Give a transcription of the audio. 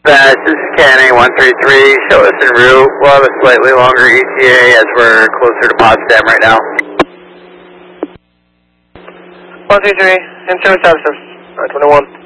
Dispatch, this is KNA 133. Show us en route. We'll have a slightly longer ETA as we're closer to Potsdam right now. 133, in service officer, 21.